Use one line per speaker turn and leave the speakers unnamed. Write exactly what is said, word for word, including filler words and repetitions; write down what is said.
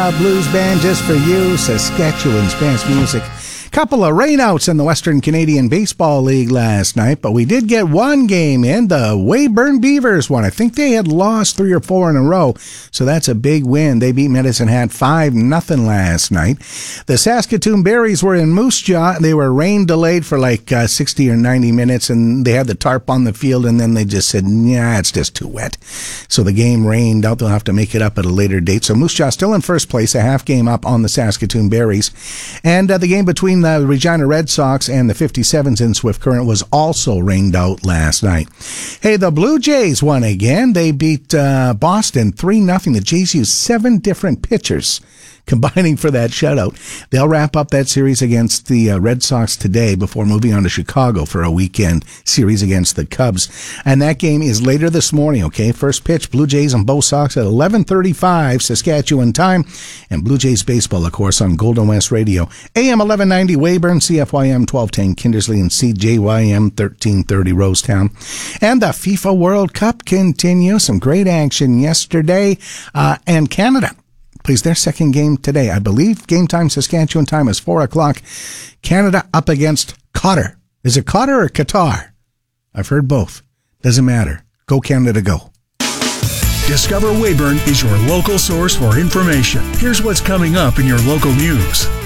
A blues band just for you, Saskatchewan's best music. Couple of rainouts in the Western Canadian Baseball League last night, but we did get one game in. The Weyburn Beavers won. I think they had lost three or four in a row, so that's a big win. They beat Medicine Hat five nothing last night. The Saskatoon Berries were in Moose Jaw. They were rain delayed for like uh, sixty or ninety minutes, and they had the tarp on the field, and then they just said, nah, it's just too wet. So the game rained out. They'll have to make it up at a later date. So Moose Jaw still in first place, a half game up on the Saskatoon Berries. And uh, the game between the Regina Red Sox and the fifty-sevens in Swift Current was also rained out last night. Hey, the Blue Jays won again. They beat uh, Boston three nothing. The Jays used seven different pitchers combining for that shutout. They'll wrap up that series against the uh, Red Sox today before moving on to Chicago for a weekend series against the Cubs. And that game is later this morning, okay? First pitch, Blue Jays and Bo Sox at eleven thirty-five Saskatchewan time. And Blue Jays baseball, of course, on Golden West Radio. A M eleven ninety Weyburn, C F Y M twelve ten Kindersley, and C J Y M thirteen thirty Rosetown. And the FIFA World Cup continues. Some great action yesterday. Uh, and Canada plays their second game today. I believe game time, Saskatchewan time, is four o'clock. Canada up against Qatar. Is it Qatar or Qatar? I've heard both. Doesn't matter. Go Canada, go.
Discover Weyburn is your local source for information. Here's what's coming up in your local news.